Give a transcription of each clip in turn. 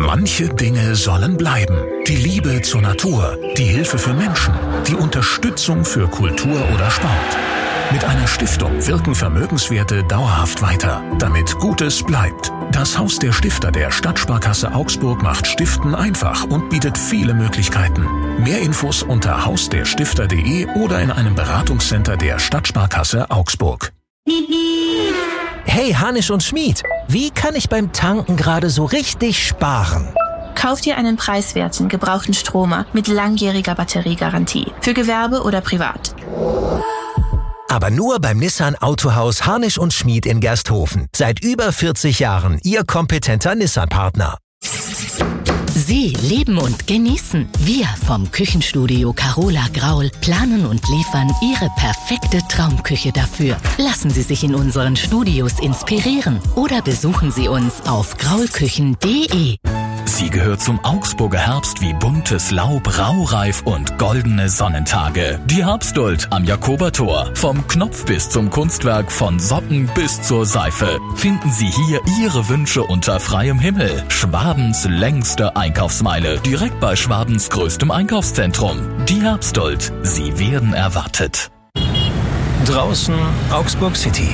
Manche Dinge sollen bleiben. Die Liebe zur Natur, die Hilfe für Menschen, die Unterstützung für Kultur oder Sport. Mit einer Stiftung wirken Vermögenswerte dauerhaft weiter, damit Gutes bleibt. Das Haus der Stifter der Stadtsparkasse Augsburg macht Stiften einfach und bietet viele Möglichkeiten. Mehr Infos unter hausderstifter.de oder in einem Beratungscenter der Stadtsparkasse Augsburg. Hey Hanisch und Schmied, wie kann ich beim Tanken gerade so richtig sparen? Kauf dir einen preiswerten, gebrauchten Stromer mit langjähriger Batteriegarantie. Für Gewerbe oder privat. Aber nur beim Nissan Autohaus Harnisch und Schmied in Gersthofen. Seit über 40 Jahren Ihr kompetenter Nissan-Partner. Sie leben und genießen. Wir vom Küchenstudio Carola Graul planen und liefern Ihre perfekte Traumküche dafür. Lassen Sie sich in unseren Studios inspirieren oder besuchen Sie uns auf graulküchen.de. Sie gehört zum Augsburger Herbst wie buntes Laub, raureif und goldene Sonnentage. Die Herbstduld am Jakobertor. Vom Knopf bis zum Kunstwerk, von Socken bis zur Seife. Finden Sie hier Ihre Wünsche unter freiem Himmel. Schwabens längste Einkaufsmeile. Direkt bei Schwabens größtem Einkaufszentrum. Die Herbstduld. Sie werden erwartet. Draußen Augsburg City.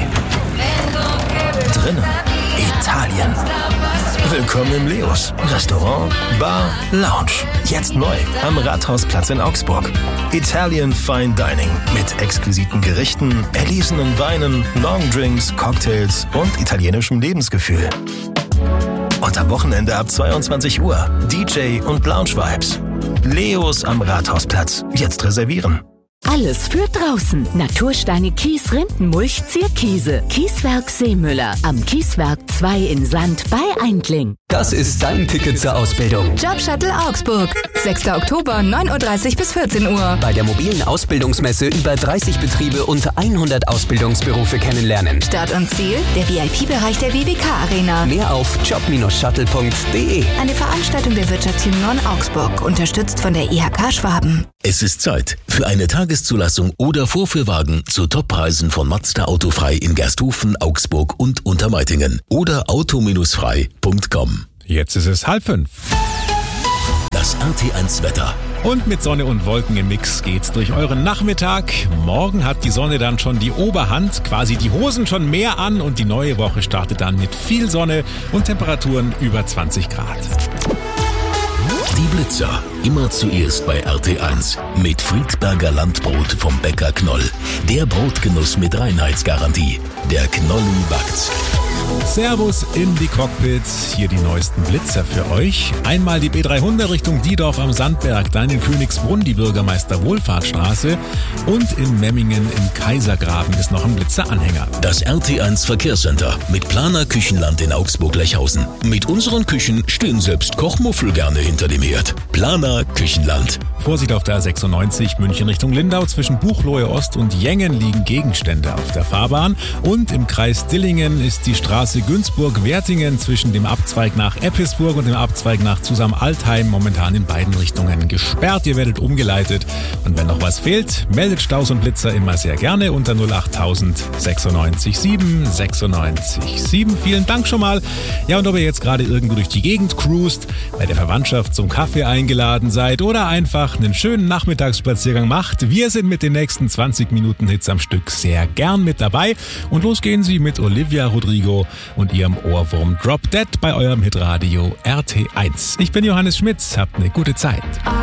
Drinnen Italien. Willkommen im Leos. Restaurant, Bar, Lounge. Jetzt neu am Rathausplatz in Augsburg. Italian Fine Dining mit exquisiten Gerichten, erlesenen Weinen, Longdrinks, Cocktails und italienischem Lebensgefühl. Und am Wochenende ab 22 Uhr DJ und Lounge Vibes. Leos am Rathausplatz. Jetzt reservieren. Alles für draußen. Natursteine Kies Rindenmulch Zierkiese. Kieswerk Seemüller. Am Kieswerk 2 in Sand bei Eindling. Das ist dein Ticket zur Ausbildung. Jobshuttle Augsburg. 6. Oktober, 9.30 Uhr bis 14 Uhr. Bei der mobilen Ausbildungsmesse über 30 Betriebe und 100 Ausbildungsberufe kennenlernen. Start und Ziel, der VIP-Bereich der WWK Arena. Mehr auf job-shuttle.de. Eine Veranstaltung der Wirtschaftsunion Augsburg, unterstützt von der IHK Schwaben. Es ist Zeit für eine Tageszulassung oder Vorführwagen zu Toppreisen von Mazda Autofrei in Gersthofen, Augsburg und Untermeitingen oder auto-frei.com. Jetzt ist es 4:30. Das RT1 Wetter. Und mit Sonne und Wolken im Mix geht's durch euren Nachmittag. Morgen hat die Sonne dann schon die Oberhand, quasi die Hosen schon mehr an und die neue Woche startet dann mit viel Sonne und Temperaturen über 20 Grad. Die Blitzer. Immer zuerst bei RT1. Mit Friedberger Landbrot vom Bäcker Knoll. Der Brotgenuss mit Reinheitsgarantie. Der Knolli backt's. Servus in die Cockpits, hier die neuesten Blitzer für euch. Einmal die B300 Richtung Diedorf am Sandberg, dann in Königsbrunn die Bürgermeister-Wohlfahrtstraße und in Memmingen im Kaisergraben ist noch ein Blitzeranhänger. Das RT1 Verkehrscenter mit Planer Küchenland in Augsburg-Lechhausen. Mit unseren Küchen stehen selbst Kochmuffel gerne hinter dem Herd. Planer Küchenland. Vorsicht auf der A96 München Richtung Lindau. Zwischen Buchloe Ost und Jengen liegen Gegenstände auf der Fahrbahn. Und im Kreis Dillingen ist die Straße Günzburg-Wertingen zwischen dem Abzweig nach Eppisburg und dem Abzweig nach Zusam-Altheim momentan in beiden Richtungen gesperrt. Ihr werdet umgeleitet. Und wenn noch was fehlt, meldet Staus und Blitzer immer sehr gerne unter 08000 96 7 96 7. Vielen Dank schon mal. Ja, und ob ihr jetzt gerade irgendwo durch die Gegend cruist, bei der Verwandtschaft zum Kaffee eingeladen seid oder einfach einen schönen Nachmittagsspaziergang macht, wir sind mit den nächsten 20 Minuten Hits am Stück sehr gern mit dabei. Und los gehen sie mit Olivia Rodrigo und ihrem Ohrwurm Drop Dead bei eurem Hitradio RT1. Ich bin Johannes Schmitz, habt eine gute Zeit.